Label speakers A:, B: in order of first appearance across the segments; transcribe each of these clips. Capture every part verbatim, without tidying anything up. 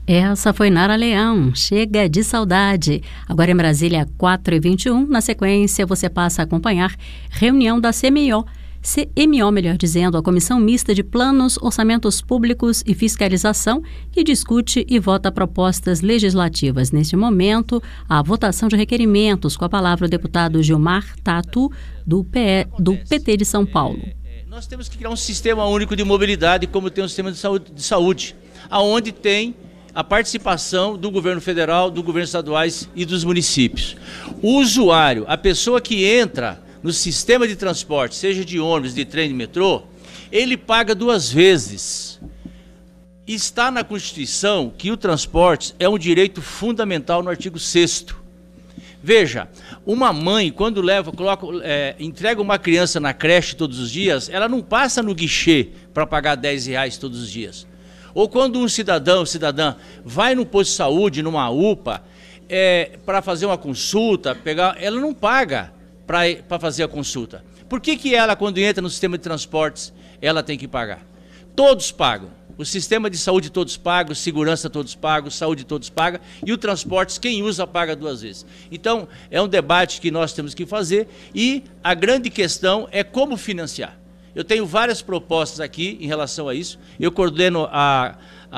A: Essa foi Nara Leão, Chega de Saudade. Agora em Brasília, quatro e vinte e um. Na sequência, você passa a acompanhar reunião da C M O. C M O, melhor dizendo, a Comissão Mista de Planos, Orçamentos Públicos e Fiscalização, que discute e vota propostas legislativas. Neste momento, a votação de requerimentos. Com a palavra o deputado Gilmar Tato, do, P E, do P T de São Paulo.
B: Nós temos que criar um sistema único de mobilidade, como tem um sistema de saúde, de saúde onde tem a participação do governo federal, do governo estaduais e dos municípios. O usuário, a pessoa que entra no sistema de transporte, seja de ônibus, de trem, de metrô, ele paga duas vezes. Está na Constituição que o transporte é um direito fundamental no artigo sexto. Veja, uma mãe, quando leva, coloca, é, entrega uma criança na creche todos os dias, ela não passa no guichê para pagar dez reais todos os dias. Ou quando um cidadão, cidadã, vai no posto de saúde, numa U P A, é, para fazer uma consulta, pegar, ela não paga para fazer a consulta. Por que que ela, quando entra no sistema de transportes, ela tem que pagar? Todos pagam. O sistema de saúde todos pagam, segurança todos pagam, saúde todos pagam, e o transporte, quem usa, paga duas vezes. Então, é um debate que nós temos que fazer, e a grande questão é como financiar. Eu tenho várias propostas aqui em relação a isso. Eu coordeno a,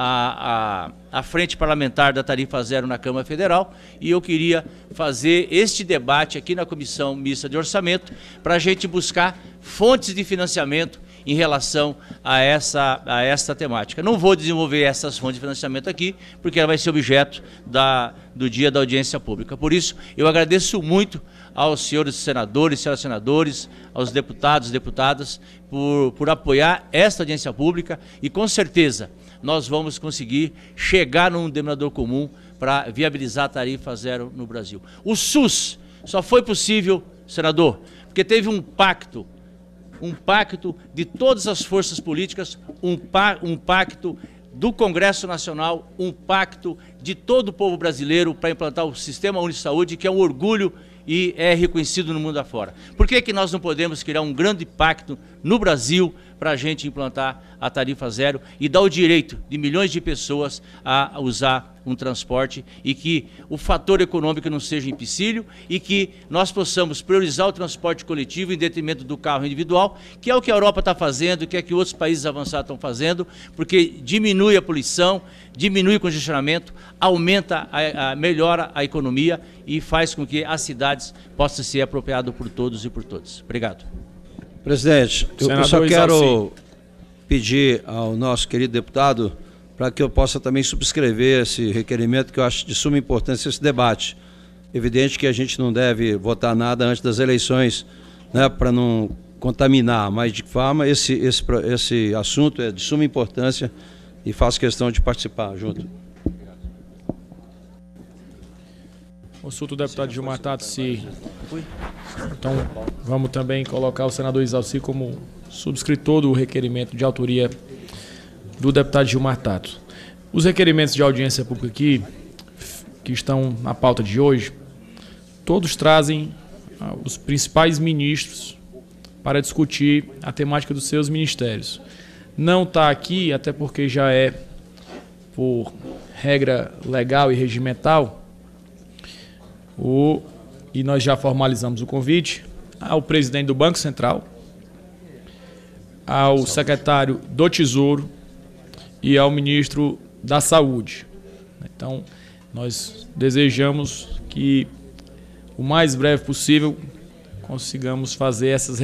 B: a, a, a Frente Parlamentar da Tarifa Zero na Câmara Federal, e eu queria fazer este debate aqui na Comissão Mista de Orçamento para a gente buscar fontes de financiamento em relação a essa, a essa temática. Não vou desenvolver essas fontes de financiamento aqui, porque ela vai ser objeto da, do dia da audiência pública. Por isso, eu agradeço muito aos senhores senadores, senhoras senadores, aos deputados e deputadas, por, por apoiar esta audiência pública, e com certeza nós vamos conseguir chegar num denominador comum para viabilizar a tarifa zero no Brasil. O SUS só foi possível, senador, porque teve um pacto, um pacto de todas as forças políticas, um, pa, um pacto do Congresso Nacional, um pacto de todo o povo brasileiro para implantar o Sistema Único de Saúde, que é um orgulho e é reconhecido no mundo afora. Por que que nós não podemos criar um grande pacto no Brasil para a gente implantar a tarifa zero e dar o direito de milhões de pessoas a usar um transporte, e que o fator econômico não seja empecilho, e que nós possamos priorizar o transporte coletivo em detrimento do carro individual, que é o que a Europa está fazendo, que é o que outros países avançados estão fazendo, porque diminui a poluição, diminui o congestionamento, aumenta, a, a, melhora a economia e faz com que as cidades possam ser apropriadas por todos e por todas. Obrigado.
C: Presidente, eu, eu só quero pedir ao nosso querido deputado para que eu possa também subscrever esse requerimento, que eu acho de suma importância esse debate. Evidente que a gente não deve votar nada antes das eleições, né, para não contaminar, mas de forma esse, esse, esse assunto é de suma importância e faço questão de participar junto.
D: Consulto o deputado Gilmar Tato se... Então, vamos também colocar o senador Isalci como subscritor do requerimento de autoria do deputado Gilmar Tato. Os requerimentos de audiência pública aqui, que estão na pauta de hoje, todos trazem ah, os principais ministros para discutir a temática dos seus ministérios. Não está aqui, até porque já é, por regra legal e regimental, o, e nós já formalizamos o convite ao presidente do Banco Central, ao secretário do Tesouro e ao ministro da Saúde. Então, nós desejamos que o mais breve possível consigamos fazer essas